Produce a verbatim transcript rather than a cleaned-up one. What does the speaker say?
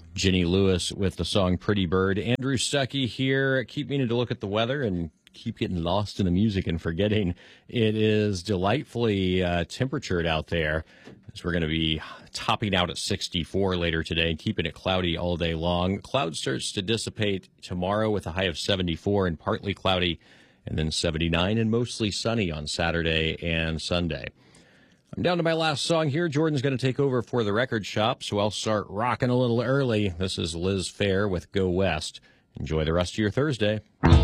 Ginny Lewis with the song Pretty Bird. Andrew Stuckey here. Keep meaning to look at the weather and keep getting lost in the music and forgetting it is delightfully uh, temperatured out there, as we're going to be topping out at sixty-four later today and keeping it cloudy all day long. Cloud starts to dissipate tomorrow with a high of seventy-four and partly cloudy, and then seventy-nine and mostly sunny on Saturday and Sunday. I'm down to my last song here. Jordan's going to take over for the record shop, so I'll start rocking a little early. This is Liz Phair with Go West. Enjoy the rest of your Thursday.